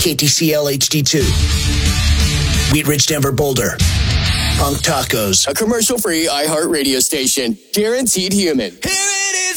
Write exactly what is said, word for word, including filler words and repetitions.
K T C L H D two. Wheat Ridge, Denver, Boulder. Punk Tacos. A commercial-free iHeart radio station. Guaranteed human. Hey!